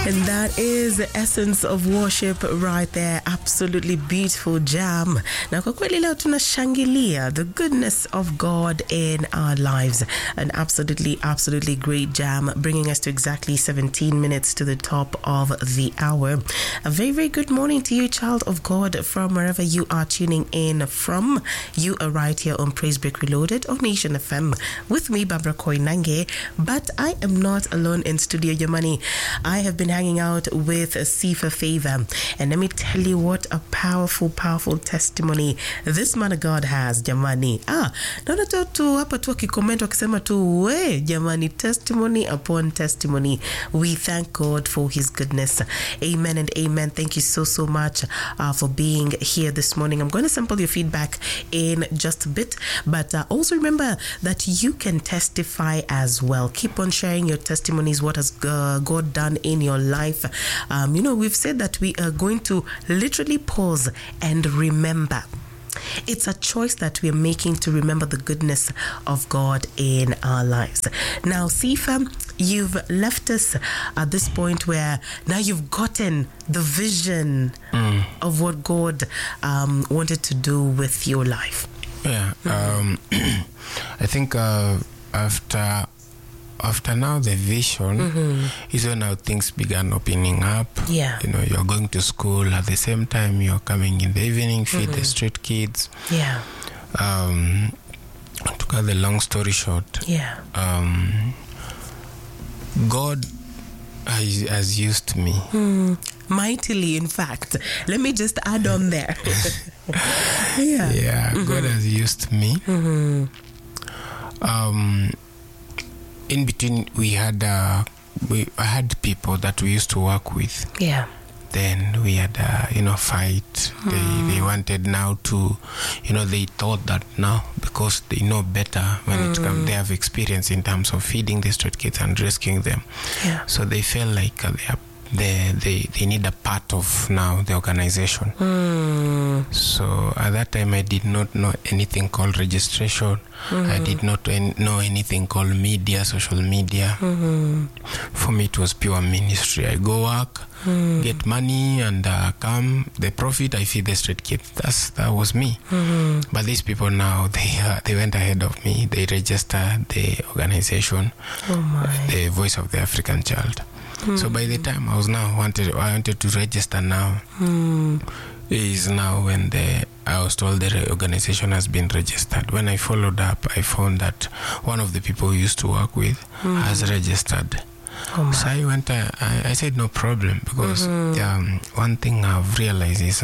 And that is the essence of worship right there. Absolutely beautiful jam. Na kwa kweli leo tunashangilia the goodness of God in our lives. An absolutely great jam, bringing us to exactly 17 minutes to the top of the hour. A very good morning to you, child of God, from wherever you are tuning in from. You are right here on Praise Break Reloaded on Nation FM with me, Barbara Koinange. But I am not alone in studio, Yamani. I have been hanging out with Sifa Favor, and let me tell you what a powerful testimony this man of God has, Jamani. Naona tu hapa tu wakicomment wakisema tu we Jamani, testimony upon testimony. We thank God for his goodness. Amen and amen. Thank you so much for being here this morning. I'm going to sample your feedback in just a bit, but also remember that you can testify as well. Keep on sharing your testimonies. What has God done in your life? We've said that we are going to literally pause and remember. It's a choice that we're making to remember the goodness of God in our lives. Now, Sifa, you've left us at this point where now you've gotten the vision of what God wanted to do with your life. Yeah. I think after now the vision is when now things began opening up. Yeah. You're going to school at the same time you're coming in the evening, feed the street kids. Yeah. To cut the long story short, yeah. God has used me. Mightily, in fact. Let me just add on there. Yeah. God has used me. In between, I had people that we used to work with. Yeah. Then we had fight. They wanted now to, they thought that now because they know better when it comes, they have experience in terms of feeding the street kids and rescuing them. Yeah. So they felt like they need a part of now the organization. So at that time I did not know anything called registration. I did not know anything called media, social media. For me it was pure ministry. I go work, get money, and come the profit I feed the street kids. That was me. But these people now they went ahead of me. They registered the organization, the Voice of the African Child. So by the time I wanted to register now, is now when I was told the organization has been registered. When I followed up, I found that one of the people we used to work with has registered. So I went. I said no problem, because one thing I've realized is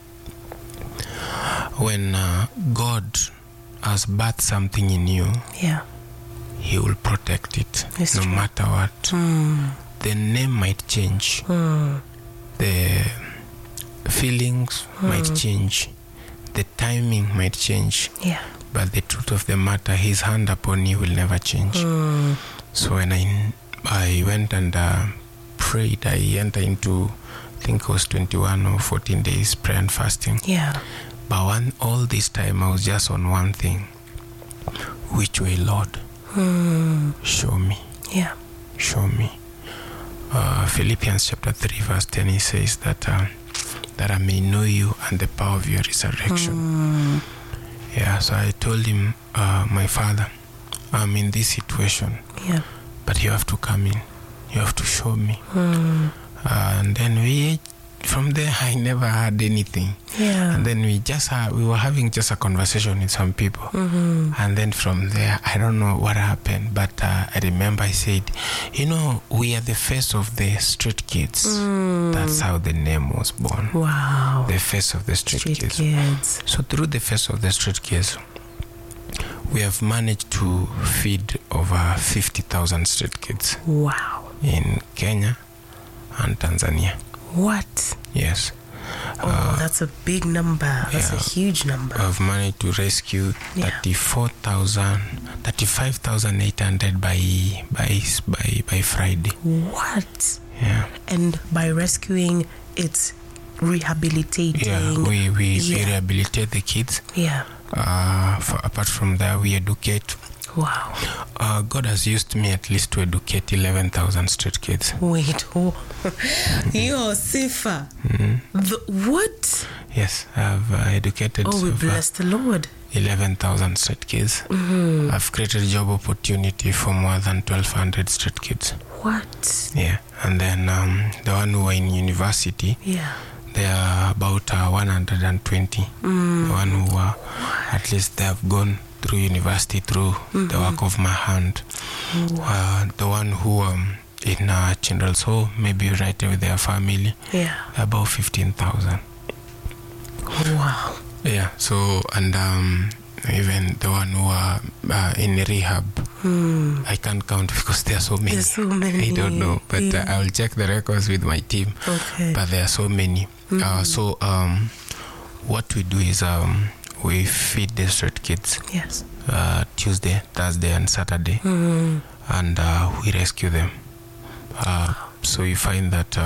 when God has birthed something in you, He will protect it. It's no true. Matter what. The name might change. The feelings might change. The timing might change. Yeah. But the truth of the matter, His hand upon you will never change. So when I went and prayed, I entered into, I think it was 21 or 14 days prayer and fasting. Yeah. But all this time I was just on one thing. Which way, Lord? Show me. Yeah. Show me. Philippians chapter 3 verse 10, he says that I may know you and the power of your resurrection. Yeah, so I told him, my Father, I'm in this situation, but you have to come in. You have to show me. And then from there I never had anything. And then we were having just a conversation with some people. And then from there, I don't know what happened, but I remember I said, we are the face of the street kids. That's how the name was born. Wow. The face of the street kids. So through the face of the street kids, we have managed to feed over 50,000 street kids. Wow. In Kenya and Tanzania. What? Yes. That's a big number. That's a huge number. I've managed to rescue 35,800 by Friday. What? Yeah. And by rescuing, it's rehabilitating. Yeah, we rehabilitate the kids. Yeah. Apart from that, we educate. Wow. God has used me at least to educate 11,000 street kids. Wait, yo, Sifa. What? Yes, I've educated Oh, we bless the Lord. 11,000 street kids. I've created job opportunity for more than 1,200 street kids. What? Yeah, and then the one who are in university, Yeah. they are about 120. The one who are, at least they have gone through university through the work of my hand. The one who in children's home, maybe right with their family, Yeah. about 15,000. Wow. Yeah, so, and even the one who are in rehab, I can't count because there are so many. There's so many. I don't know, but Yeah. I'll check the records with my team. Okay. But there are so many. So what we do is we feed the street kids Yes. Tuesday, Thursday, and Saturday, and we rescue them. So you find that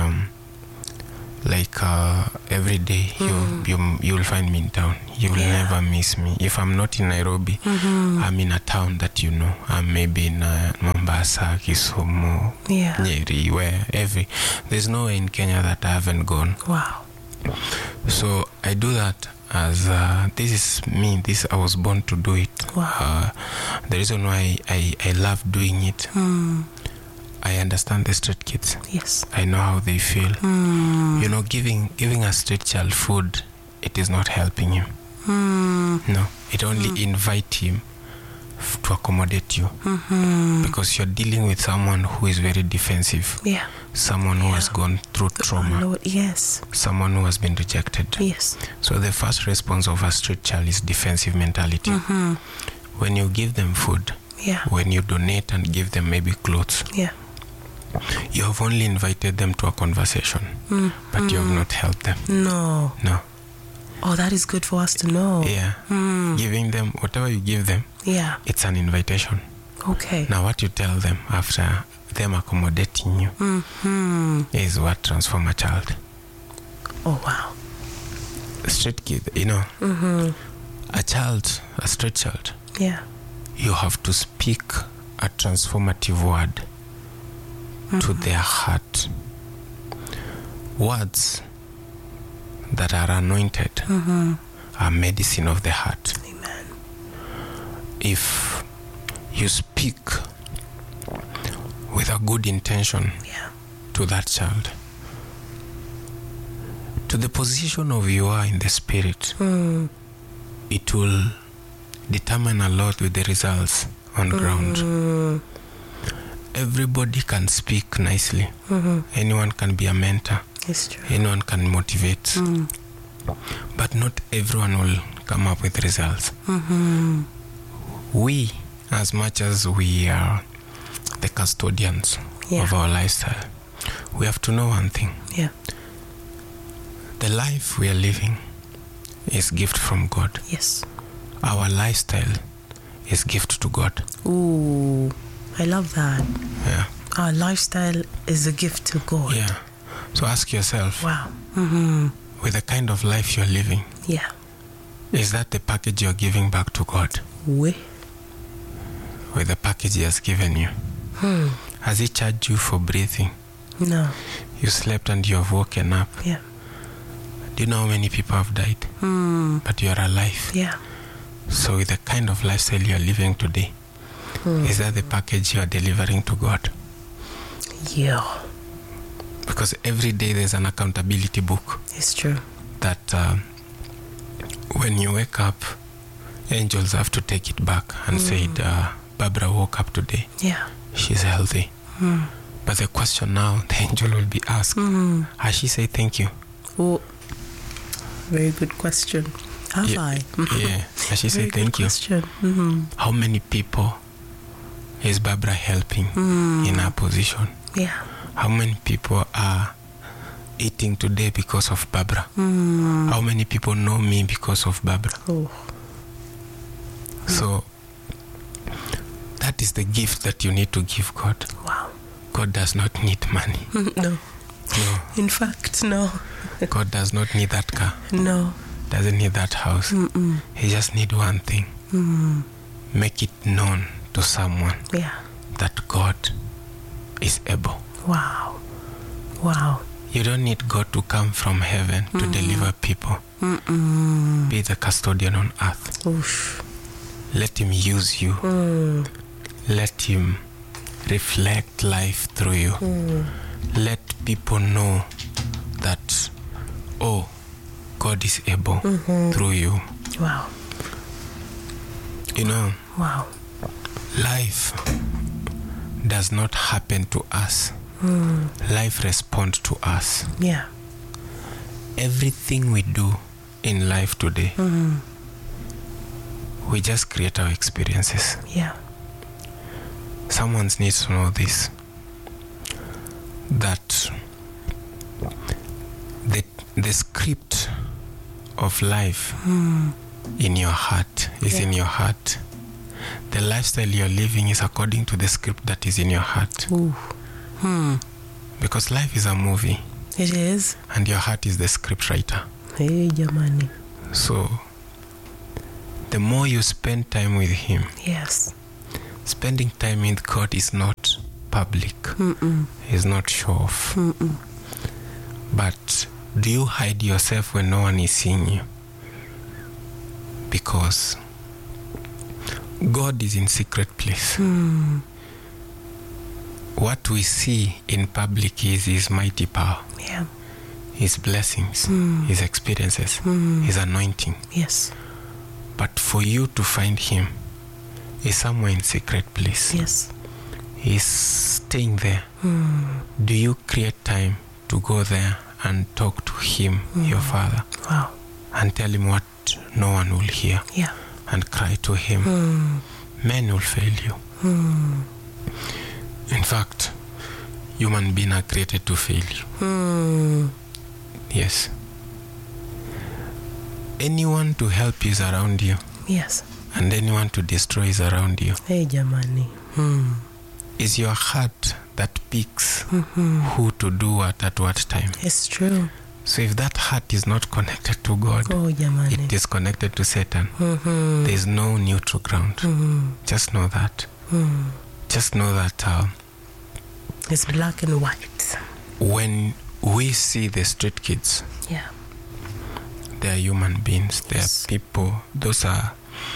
every day you'll find me in town. You will never miss me. If I'm not in Nairobi, I'm in a town that you know. I'm maybe in Mombasa, Kisumu, Yeah. Nyeri, there's nowhere in Kenya that I haven't gone. Wow. So I do that as this is me. I was born to do it. Wow. The reason why I love doing it, I understand the street kids. Yes. I know how they feel. You know, giving a street child food, it is not helping him. No, it only invite him to accommodate you, because you're dealing with someone who is very defensive. Yeah. Someone who has gone through trauma. Lord, yes. Someone who has been rejected. Yes. So the first response of a street child is defensive mentality. When you give them food, Yeah. when you donate and give them maybe clothes, Yeah. you have only invited them to a conversation, but you have not helped them. No. No. Oh, that is good for us to know. Yeah. Giving them, whatever you give them, Yeah. it's an invitation. Okay. Now what you tell them after them accommodating you is what transforms a child. Oh, wow. A street kid, you know, a street child, Yeah. you have to speak a transformative word to their heart. Words that are anointed are medicine of the heart. Amen. If you speak with a good intention Yeah. to that child, to the position of you are in the spirit, it will determine a lot with the results on ground. Everybody can speak nicely. Anyone can be a mentor. It's true. Anyone can motivate. But not everyone will come up with results. We, as much as we are the custodians of our lifestyle, we have to know one thing. Yeah. The life we are living is gift from God. Yes. Our lifestyle is gift to God. Ooh, I love that. Yeah. Our lifestyle is a gift to God. Yeah. So ask yourself, Wow. with the kind of life you're living, Yeah. is that the package you're giving back to God? We. With the package He has given you? Has He charged you for breathing? No. You slept and you have woken up. Yeah. Do you know how many people have died? But you are alive. Yeah. So with the kind of lifestyle you are living today, is that the package you are delivering to God? Yeah. Because every day there's an accountability book It's true. that when you wake up, angels have to take it back and say, Barbara woke up today. Yeah. She's healthy. But the question now, the angel will be asked, has she said thank you? Oh, very good question. Have I? Yeah. Has she said thank you? Question. How many people is Barbara helping in her position? Yeah. How many people are eating today because of Barbara? How many people know me because of Barbara? Oh. So that is the gift that you need to give God. Wow. God does not need money. No. No. In fact, no. God does not need that car. No. Doesn't need that house. He just need one thing. Make it known to someone that God is able. Wow. Wow. You don't need God to come from heaven to deliver people. Be the custodian on earth. Oof. Let him use you. Let him reflect life through you. Let people know that, oh, God is able through you. Wow. You know, Wow. life does not happen to us. Life responds to us. Yeah. Everything we do in life today, we just create our experiences. Yeah. Someone needs to know this, that the script of life in your heart is in your heart. The lifestyle you're living is according to the script that is in your heart. Because life is a movie. It is. And your heart is the script writer. Hey, jamani. So, the more you spend time with him, Yes. spending time with God is not public. Is not show off. But do you hide yourself when no one is seeing you? Because God is in secret place. What we see in public is his mighty power, Yeah. his blessings, his experiences, his anointing. Yes. But for you to find him is somewhere in secret place. Yes. He's staying there. Do you create time to go there and talk to him, your Father, Wow. and tell him what no one will hear, Yeah. and cry to him? Men will fail you. In fact, human beings are created to fail you. Yes. Anyone to help you is around you, Yes. and anyone to destroy is around you. Hey, jamani. Is your heart that picks who to do what at what time. It's true. So if that heart is not connected to God, Oh, jamani. it is connected to Satan. There is no neutral ground. Just know that. Just know that It's black and white. when we see the street kids, Yeah. they are human beings. They Yes. are people. Those are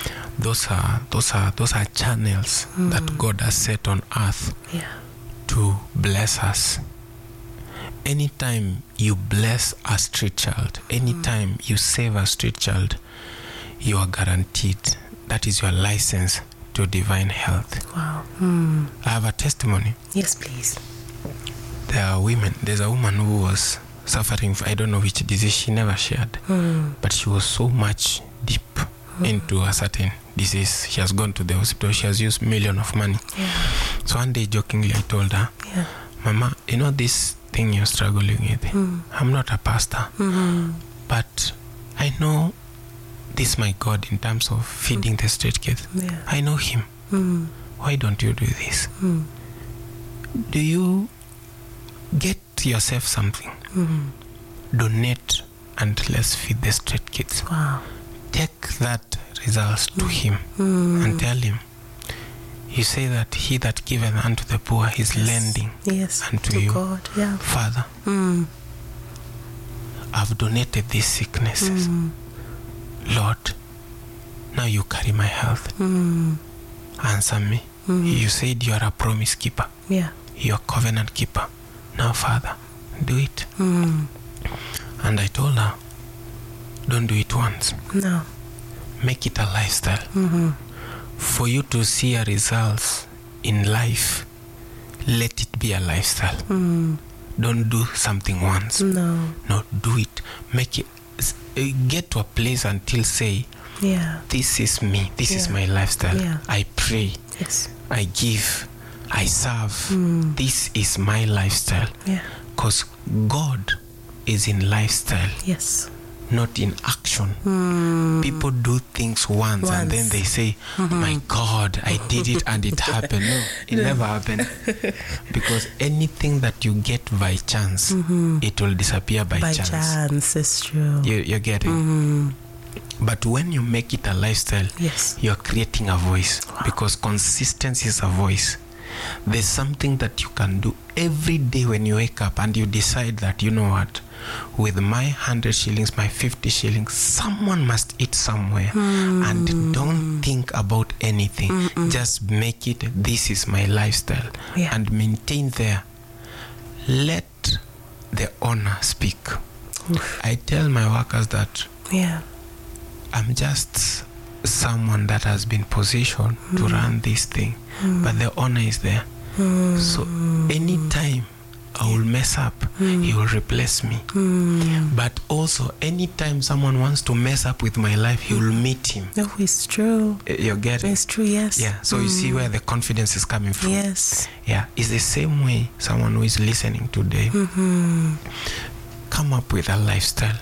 channels that God has set on earth Yeah. to bless us. Anytime you bless a street child, anytime you save a street child, you are guaranteed. That is your license to divine health. Wow. I have a testimony. Yes, please. There are women. There's a woman who was suffering I don't know which disease. She never shared, but she was so much deep into a certain disease. She has gone to the hospital. She has used millions of money. Yeah. So one day, jokingly, I told her, Yeah. Mama, you know this thing you're struggling with? I'm not a pastor, but I know this my God in terms of feeding the street kids. Yeah. I know him. Why don't you do this? Do you get yourself something? Donate and let's feed the street kids. Wow. Take that results to him and tell him, you say that he that giveth unto the poor is lending Yes. unto to you. God. Yeah. Father, I've donated these sicknesses. Lord, now you carry my health. Answer me. You said you are a promise keeper. Yeah. You're a covenant keeper. Now, Father, do it. And I told her, don't do it once. No. Make it a lifestyle. For you to see a results in life, let it be a lifestyle. Don't do something once. No. No, do it. Make it. Get to a place until say, Yeah. this is me. This is Yeah. my lifestyle. Yeah. I pray. Yes. I give. I serve. This is my lifestyle. Yeah. Because God is in lifestyle, Yes. not in action. People do things once and then they say, my God, I did it and it happened. No, it never happened. Because anything that you get by chance, it will disappear by chance. By chance, it's true. You're getting. But when you make it a lifestyle, Yes. you're creating a voice, because consistency is a voice. There's something that you can do every day when you wake up and you decide that, you know what, with my 100 shillings, my 50 shillings, someone must eat somewhere. And don't think about anything. Just make it, this is my lifestyle. Yeah. And maintain there. Let the owner speak. I tell my workers that Yeah. I'm just someone that has been positioned to run this thing, but the owner is there. So anytime I will mess up, he will replace me. But also anytime someone wants to mess up with my life, he will meet him. No, it's true. You get it? It's true, yes. Yeah. So you see where the confidence is coming from. Yes. Yeah. It's the same way someone who is listening today. Come up with a lifestyle.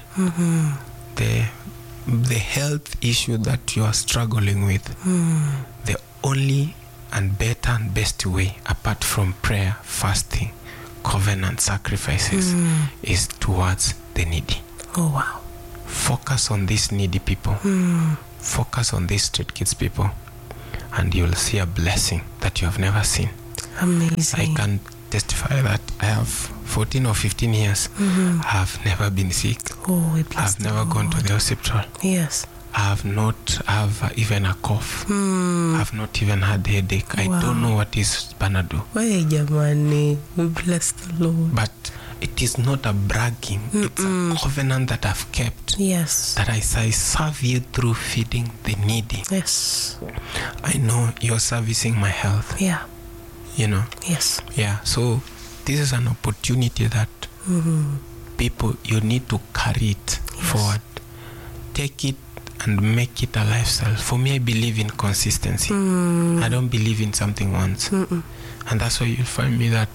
The health issue that you are struggling with, the only and better and best way, apart from prayer, fasting, covenant sacrifices, is towards the needy. Oh, wow. Focus on these needy people. Focus on these street kids people, and you'll see a blessing that you have never seen. Amazing. I can testify that I have 14 or 15 years. I have never been sick. Oh, we bless I've never gone to the hospital. Yes. I have not have even a cough. I've not even had a headache. I don't know what is Panadol. Hey, Jamani, we bless the Lord. But it is not a bragging. It's a covenant that I've kept. Yes. That I serve you through feeding the needy. Yes. I know you're servicing my health. Yeah. You know? Yes. Yeah. So this is an opportunity that people, you need to carry it forward. Take it and make it a lifestyle. For me, I believe in consistency. I don't believe in something once. And that's why you'll find me that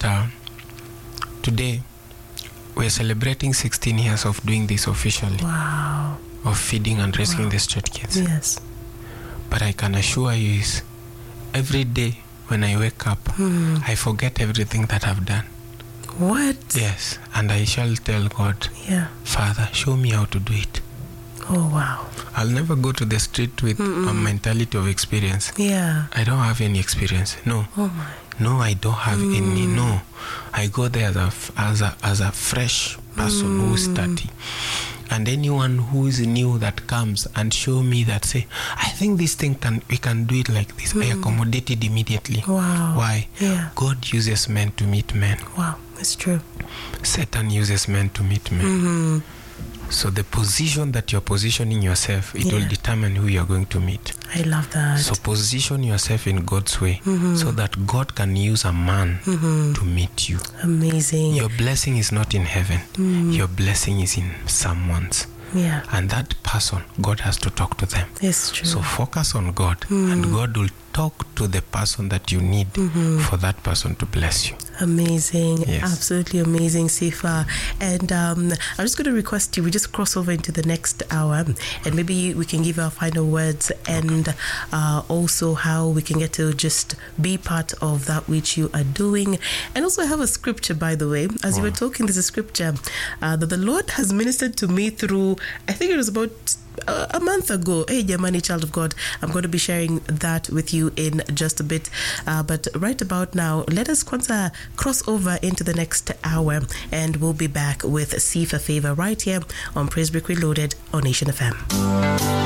today we're celebrating 16 years of doing this officially. Wow. Of feeding and rescuing the street kids. Yes. But I can assure you is every day when I wake up, I forget everything that I've done. What? Yes. And I shall tell God, Yeah. Father, show me how to do it. Oh, wow. I'll never go to the street with a mentality of experience. Yeah. I don't have any experience. No. Oh, my. No, I don't have any. No. I go there as a fresh person who is 30. And anyone who is new that comes and show me that, say, I think this thing we can do it like this. I accommodate it immediately. Wow. Why? Yeah. God uses men to meet men. Wow. It's true. Satan uses men to meet men. So the position that you're positioning yourself, it will determine who you're going to meet. I love that. So position yourself in God's way so that God can use a man to meet you. Amazing. Your blessing is not in heaven. Your blessing is in someone's. Yeah. And that person, God has to talk to them. It's true. So focus on God, and God will talk to the person that you need for that person to bless you. Amazing. Yes. Absolutely amazing, Sifa. And I'm just going to request you, we just cross over into the next hour, and maybe we can give our final words and also how we can get to just be part of that which you are doing. And also I have a scripture, by the way. As you were talking, there's a scripture that the Lord has ministered to me through, I think it was about a month ago. Hey, Jamani, child of God, I'm going to be sharing that with you in just a bit. But right about now, let us cross over into the next hour, and we'll be back with Sifa Favor right here on Praise Break Reloaded on Nation FM.